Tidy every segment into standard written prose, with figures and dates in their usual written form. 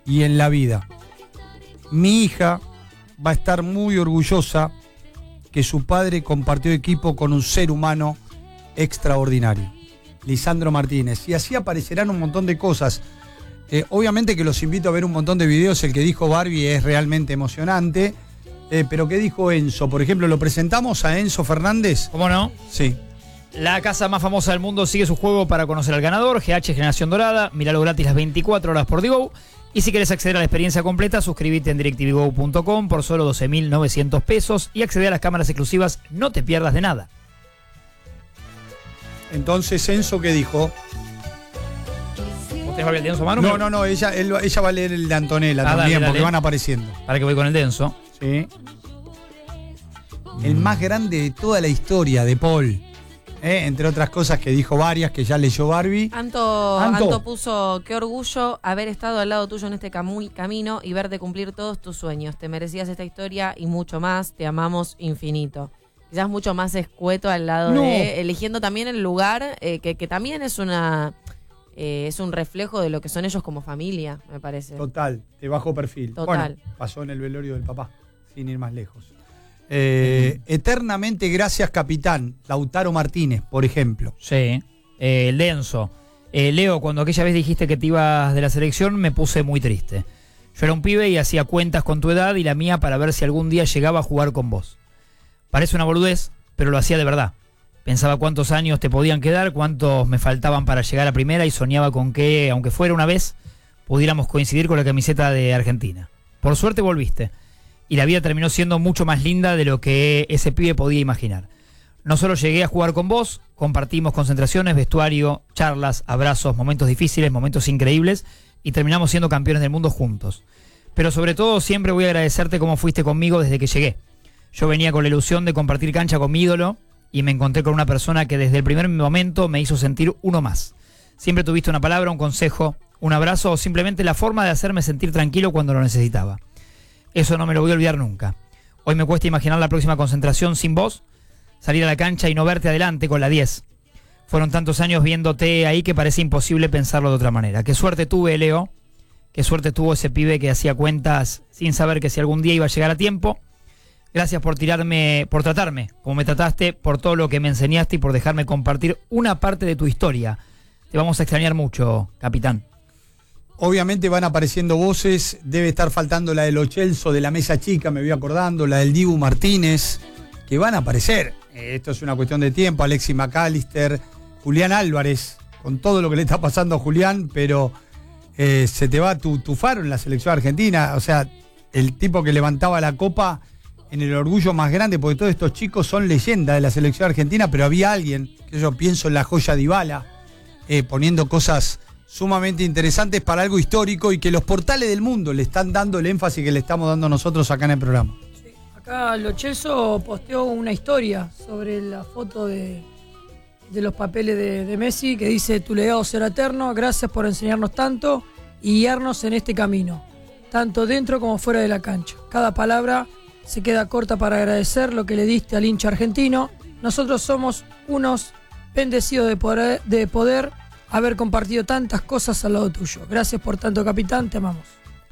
y en la vida. Mi hija va a estar muy orgullosa que su padre compartió equipo con un ser humano extraordinario, Lisandro Martínez. Y así aparecerán un montón de cosas. Obviamente que los invito a ver un montón de videos. El que dijo Barbie es realmente emocionante. Pero ¿qué dijo Enzo? Por ejemplo, ¿lo presentamos a Enzo Fernández? ¿Cómo no? Sí. La casa más famosa del mundo sigue su juego para conocer al ganador. GH Generación Dorada. Míralo gratis las 24 horas por Digo. Y si querés acceder a la experiencia completa, suscríbete en DirecTVGo.com por solo 12.900 pesos y acceder a las cámaras exclusivas. No te pierdas de nada. Entonces, Enzo, ¿qué dijo? ¿Vos tenés el denso, Manu? No, ella va a leer el de Antonella también, dale. porque van apareciendo. Para que voy con el denso. Sí. El más grande de toda la historia de Paul. Entre otras cosas que dijo varias, que ya leyó Barbie. Anto puso: qué orgullo haber estado al lado tuyo en este camino y verte cumplir todos tus sueños. Te merecías esta historia y mucho más. Te amamos infinito. Quizás mucho más escueto al lado de eligiendo también el lugar, que también es es un reflejo de lo que son ellos como familia, me parece. Total, de bajo perfil. Total. Bueno, pasó en el velorio del papá, sin ir más lejos. Eternamente gracias, capitán. Lautaro Martínez, por ejemplo. Sí, el denso. Leo, cuando aquella vez dijiste que te ibas de la selección, me puse muy triste. Yo era un pibe y hacía cuentas con tu edad y la mía para ver si algún día llegaba a jugar con vos. Parece una boludez, pero lo hacía de verdad. Pensaba cuántos años te podían quedar, cuántos me faltaban para llegar a primera y soñaba con que, aunque fuera una vez, pudiéramos coincidir con la camiseta de Argentina. Por suerte volviste. Y la vida terminó siendo mucho más linda de lo que ese pibe podía imaginar. No solo llegué a jugar con vos, compartimos concentraciones, vestuario, charlas, abrazos, momentos difíciles, momentos increíbles y terminamos siendo campeones del mundo juntos. Pero sobre todo siempre voy a agradecerte cómo fuiste conmigo desde que llegué. Yo venía con la ilusión de compartir cancha con mi ídolo y me encontré con una persona que desde el primer momento me hizo sentir uno más. Siempre tuviste una palabra, un consejo, un abrazo o simplemente la forma de hacerme sentir tranquilo cuando lo necesitaba. Eso no me lo voy a olvidar nunca. Hoy me cuesta imaginar la próxima concentración sin vos, salir a la cancha y no verte adelante con la 10. Fueron tantos años viéndote ahí que parece imposible pensarlo de otra manera. Qué suerte tuve, Leo. Qué suerte tuvo ese pibe que hacía cuentas sin saber que si algún día iba a llegar a tiempo. Gracias por tratarme como me trataste, por todo lo que me enseñaste y por dejarme compartir una parte de tu historia. Te vamos a extrañar mucho, capitán. Obviamente van apareciendo voces, debe estar faltando la de Lo Celso de la mesa chica, me voy acordando, la del Dibu Martínez, que van a aparecer. Esto es una cuestión de tiempo, Alexis McAllister, Julián Álvarez, con todo lo que le está pasando a Julián, pero se te va tu faro en la selección argentina, o sea, el tipo que levantaba la copa en el orgullo más grande, porque todos estos chicos son leyendas de la selección argentina, pero había alguien, que yo pienso en la joya Dybala, poniendo cosas sumamente interesantes para algo histórico y que los portales del mundo le están dando el énfasis que le estamos dando nosotros acá en el programa. Sí, acá Lo Celso posteó una historia sobre la foto de los papeles de Messi que dice: tu legado será eterno, gracias por enseñarnos tanto y guiarnos en este camino, tanto dentro como fuera de la cancha. Cada palabra se queda corta para agradecer lo que le diste al hincha argentino. Nosotros somos unos bendecidos de poder haber compartido tantas cosas al lado tuyo. Gracias por tanto, capitán, te amamos.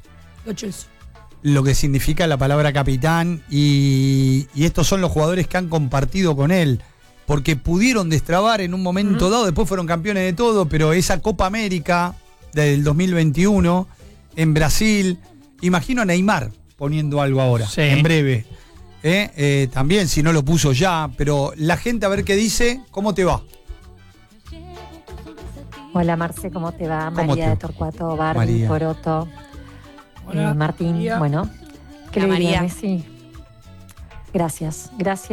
Lo Celso. Lo que significa la palabra capitán y estos son los jugadores que han compartido con él, porque pudieron destrabar en un momento dado, después fueron campeones de todo, pero esa Copa América del 2021 en Brasil, imagino a Neymar poniendo algo ahora, sí, en breve. También, si no lo puso ya, pero la gente a ver qué dice. ¿Cómo te va? Hola Marce, ¿cómo te va? ¿Cómo María te va? de Torcuato, Barbie, María. Poroto, Hola, Martín. María. Bueno, ¿qué Hola, le diría a María. Messi? Gracias.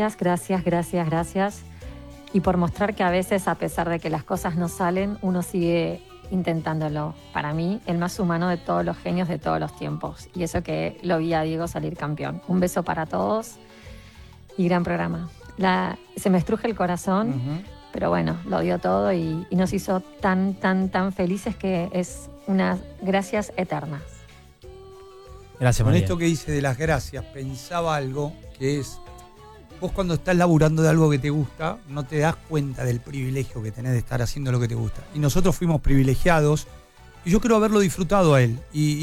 Y por mostrar que a veces, a pesar de que las cosas no salen, uno sigue intentándolo. Para mí, el más humano de todos los genios de todos los tiempos. Y eso que lo vi a Diego salir campeón. Un beso para todos y gran programa. Se me estruje el corazón. Pero bueno, lo dio todo y nos hizo tan felices que es unas gracias eternas. Gracias, Con María. esto que dice de las gracias, pensaba algo que es, vos cuando estás laburando de algo que te gusta, no te das cuenta del privilegio que tenés de estar haciendo lo que te gusta. Y nosotros fuimos privilegiados y yo creo haberlo disfrutado a él. Y